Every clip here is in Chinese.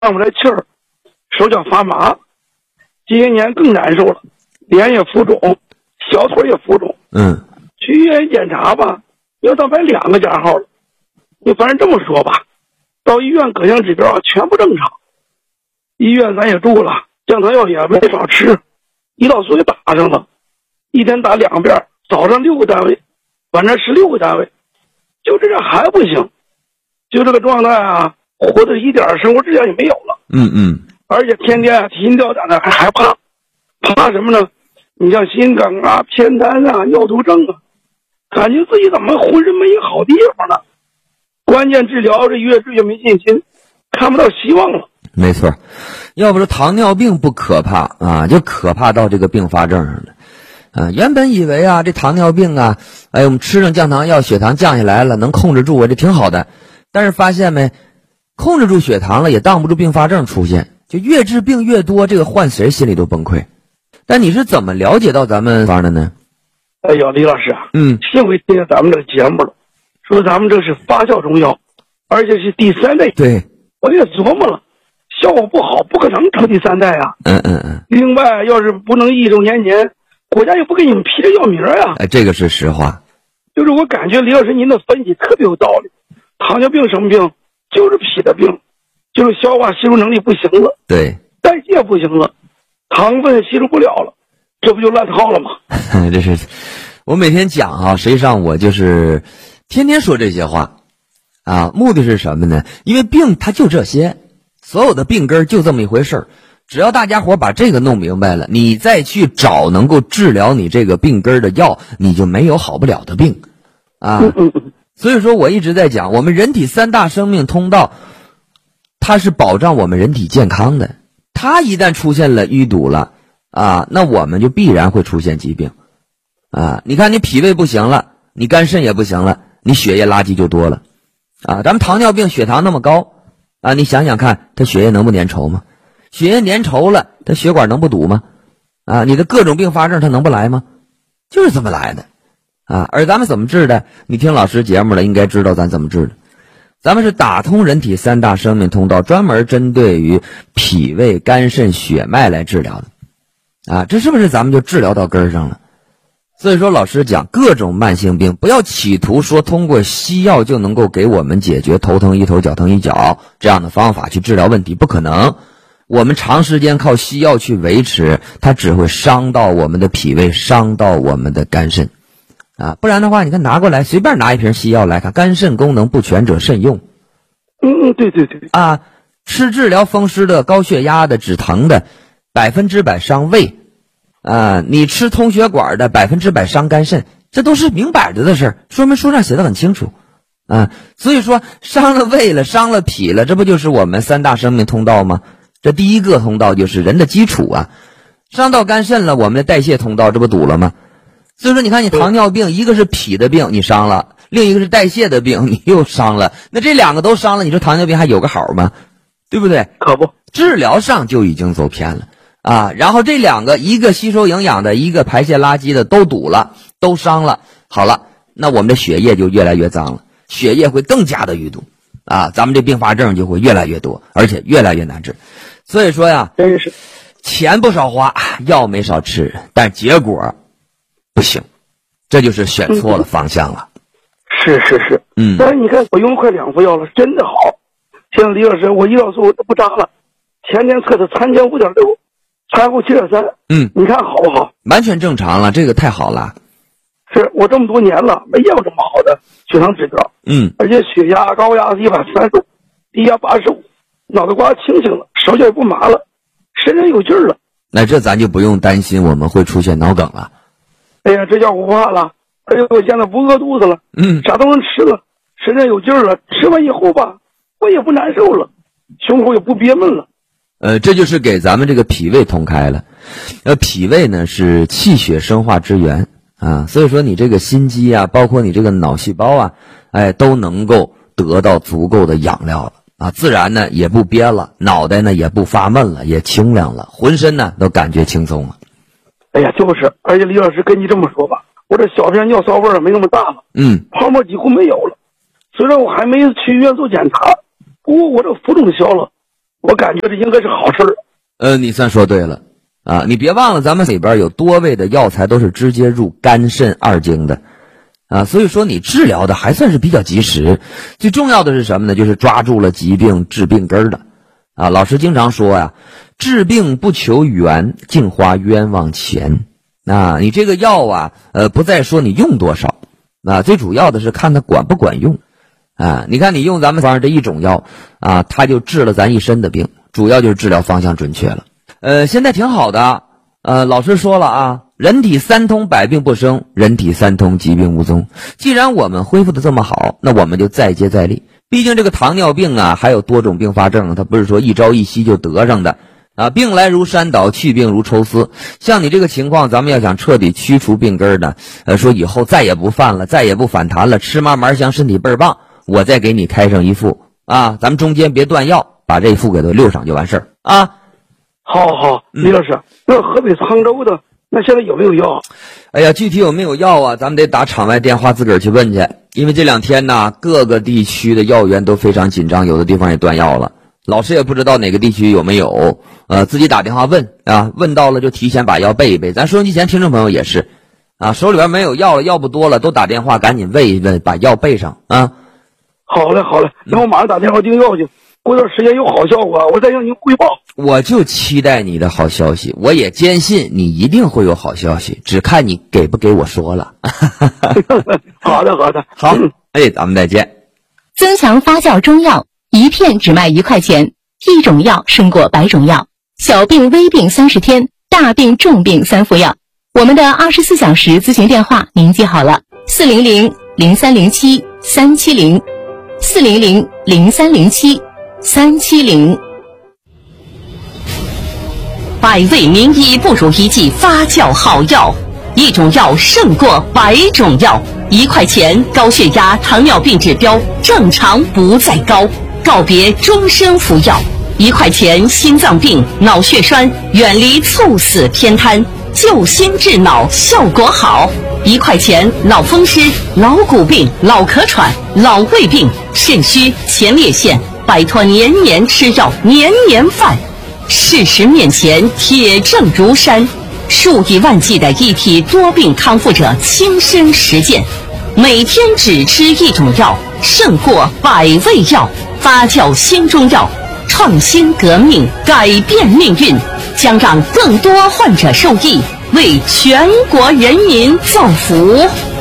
不来气儿，手脚发麻，这些年更难受了，脸也浮肿，小腿也浮肿。去医院检查吧，要到摆2个加号了。你反正这么说吧，到医院各项指标全部正常。医院咱也住了，降糖药也没少吃，胰岛素也打上了，一天打2遍，早上6个单位，晚上16个单位，就这样还不行，就这个状态啊，活的一点生活质量也没有了。而且天天提心吊胆的，还害怕，怕什么呢？你像心梗啊、偏瘫啊、尿毒症啊，感觉自己怎么浑身没一个好地方呢？关键治疗这越治越没信心，看不到希望了。 没错，要不是糖尿病不可怕啊，就可怕到这个并发症上了。原本以为啊，这糖尿病啊，我们吃上降糖药，血糖降下来了，能控制住，这挺好的。但是发现没，控制住血糖了，也挡不住并发症出现，就越治病越多，这个换谁心里都崩溃。但你是怎么了解到咱们方的呢？ 哎呀，李老师啊，幸亏听见咱们这个节目了，说咱们这是发酵中药，而且是第3代。 对， 我也琢磨了，效果不好，不可能出第3代啊。另外，要是不能益寿延年，国家又不给你们批这药名啊。 这个是实话。 就是我感觉李老师您的分析特别有道理。糖尿病什么病？就是脾的病，就是消化吸收能力不行了， 对， 代谢不行了，糖分吸收不了了，这不就乱套了吗？ 这是我每天讲啊，实际上我就是天天说这些话啊，目的是什么呢？因为病它就这些，所有的病根就这么一回事儿。只要大家伙把这个弄明白了，你再去找能够治疗你这个病根的药，你就没有好不了的病啊。所以说我一直在讲，我们人体3大生命通道，它是保障我们人体健康的。它一旦出现了淤堵了啊，那我们就必然会出现疾病啊。你看你脾胃不行了，你肝肾也不行了，你血液垃圾就多了啊。咱们糖尿病血糖那么高啊，你想想看，它血液能不粘稠吗？血液粘稠了，它血管能不堵吗？啊，你的各种并发症它能不来吗？就是这么来的啊。而咱们怎么治的？你听老师节目了，应该知道咱怎么治的。咱们是打通人体3大生命通道，专门针对于脾胃、肝肾、血脉来治疗的啊。这是不是咱们就治疗到根儿上了？所以说老师讲，各种慢性病不要企图说通过西药就能够给我们解决头疼一头脚疼一脚这样的方法去治疗问题，不可能。我们长时间靠西药去维持，它只会伤到我们的脾胃，伤到我们的肝肾啊。不然的话，你看拿过来随便拿一瓶西药来看，肝肾功能不全者慎用。 对啊，吃治疗风湿的、高血压的、止疼的，100%伤胃啊。你吃通血管的100%伤肝肾，这都是明摆着的事儿，说明书上写的很清楚啊。所以说伤了胃了，伤了脾了，这不就是我们3大生命通道吗？这第一个通道就是人的基础啊。伤到肝肾了，我们的代谢通道这不堵了吗？所以说你看你糖尿病，一个是脾的病你伤了，另一个是代谢的病你又伤了，那这2个都伤了，你说糖尿病还有个好吗？对不对？ 可不， 治疗上就已经走偏了啊。然后这2个，一个吸收营养的，一个排泄垃圾的，都堵了，都伤了。好了，那我们的血液就越来越脏了，血液会更加的淤堵啊，咱们这并发症就会越来越多，而且越来越难治。所以说呀， 真是钱不少花，药没少吃，但结果不行，这就是选错了方向了。 是，但是你看我用了快2副药了，真的好。像李老师，我胰岛素不扎了，前天测的参前5.6，参后7.3。你看好不好？ 完全正常了，这个太好了。 是我这么多年了没见过这么好的血糖指标。而且血压高压是135，低压85，脑袋瓜清醒了，手脚也不麻了，身上有劲儿了。那这咱就不用担心我们会出现脑梗了。 哎呀，这叫我不怕了，而且我现在不饿肚子了，啥都能吃了，身上有劲儿了，吃完以后吧，我也不难受了，胸口也不憋闷了。 这就是给咱们这个脾胃通开了。脾胃呢是气血生化之源啊，所以说你这个心肌啊，包括你这个脑细胞啊，都能够得到足够的养料了啊，自然呢也不憋了，脑袋呢也不发闷了，也清亮了，浑身呢都感觉轻松了。 哎呀，就是，而且李老师跟你这么说吧，我这小便尿骚味没那么大了，泡沫几乎没有了。虽然我还没去医院做检查，不过我这浮肿消了， 我感觉这应该是好事。 你算说对了啊！你别忘了，咱们里边有多味的药材都是直接入肝肾二经的啊，所以说你治疗的还算是比较及时。最重要的是什么呢？就是抓住了疾病治病根的啊。老师经常说呀，治病不求源，净花冤枉钱。啊，你这个药啊，不再说你用多少，啊，最主要的是看它管不管用。啊，你看你用咱们方这一种药啊，它就治了咱一身的病，主要就是治疗方向准确了。现在挺好的。老师说了啊，人体三通百病不生，人体三通疾病无踪。既然我们恢复的这么好，那我们就再接再厉。毕竟这个糖尿病啊，还有多种并发症，它不是说一朝一夕就得上的啊。病来如山倒，去病如抽丝。像你这个情况，咱们要想彻底驱除病根呢，说以后再也不犯了，再也不反弹了，吃嘛嘛香，身体倍儿棒，我再给你开上一副啊，咱们中间别断药，把这一副给它溜上就完事儿啊。 好，李老师，那河北沧州的那现在有没有药？ 哎呀，具体有没有药啊，咱们得打场外电话自个儿去问去。因为这两天呢，各个地区的药源都非常紧张，有的地方也断药了。老师也不知道哪个地区有没有，自己打电话问啊，问到了就提前把药备一备。咱收音机前听众朋友也是啊，手里边没有药了，药不多了，都打电话赶紧问一问，把药备上啊。 好嘞，那我马上打电话订药去。过段时间有好效果，我再向您汇报。 我就期待你的好消息，我也坚信你一定会有好消息，只看你给不给我说了。 好的， 好，咱们再见。 增强发酵中药，一片只卖1块钱，一种药胜过100种药。小病微病30天，大病重病3副药。我们的24小时咨询电话您记好了：400-0307-370，400-0307-370。 百味名医不如一剂发酵好药，一种药胜过100种药。1块钱，高血压、糖尿病指标正常不再高，告别终身服药。1块钱，心脏病、脑血栓远离猝死偏瘫，救心治脑效果好。1块钱，脑风湿、老骨病、老咳喘、老胃病、肾虚、前列腺，摆脱年年吃药、年年犯。事实面前，铁证如山，数以万计的一批多病康复者亲身实践，每天只吃一种药，胜过100味药。发酵新中药，创新革命，改变命运，将让更多患者受益，为全国人民造福。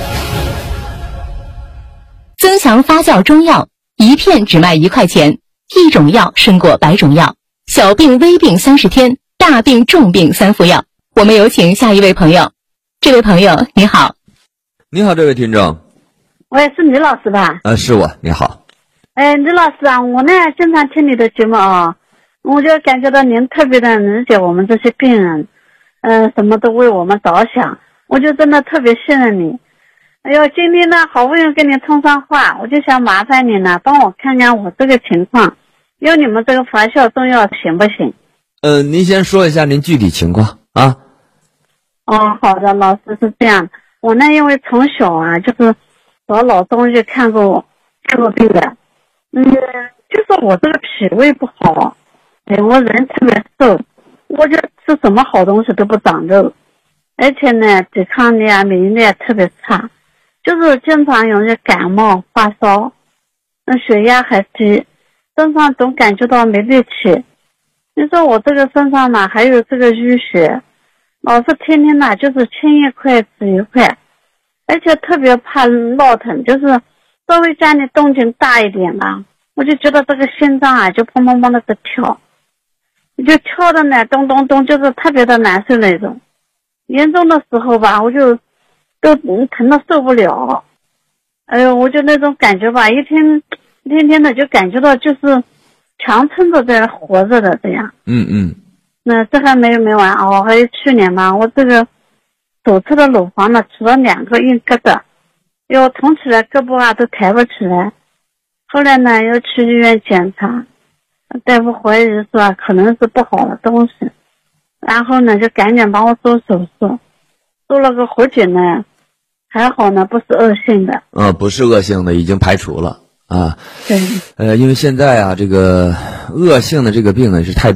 增强发酵中药，一片只卖1块钱，一种药胜过100种药。小病微病30天，大病重病3副药。我们有请下一位朋友。这位朋友你好。 你好，这位听众。 喂，是李老师吧？ 是我，你好。 李老师啊，我呢经常听你的节目啊，我就感觉到您特别的理解我们这些病人，什么都为我们着想，我就真的特别信任你。哎呦，今天呢好不容易跟你通上话，我就想麻烦你呢帮我看看我这个情况，用你们这个发酵中药行不行？ 您先说一下您具体情况啊。 好的，老师是这样，我呢因为从小啊就是找老中医看过病的，就是我这个脾胃不好，我人特别瘦，我就吃什么好东西都不长肉，而且呢抵抗力啊免疫力也特别差，就是经常容易感冒发烧，血压还低，身上总感觉到没力气。你说我这个身上呢还有这个淤血，老是天天呢就是青一块紫一块，而且特别怕落疼，就是稍微家里动静大一点吧，我就觉得这个心脏啊就砰砰砰的在跳，就跳的呢咚咚咚，就是特别的难受那种。严重的时候吧，我就都疼得受不了。哎呦，我就那种感觉吧，一天天的就感觉到就是强撑着在活着的这样。那这还没完哦，还有去年嘛，我这个左侧的乳房呢起了2个硬疙瘩，又捅起来胳膊啊都抬不起来。后来呢又去医院检查，大夫怀疑说可能是不好的东西，然后呢就赶紧帮我做手术，做了个活检呢，还好呢不是恶性的。 不是恶性的，已经排除了。 啊。 对。 因为现在啊，这个恶性的这个病呢是太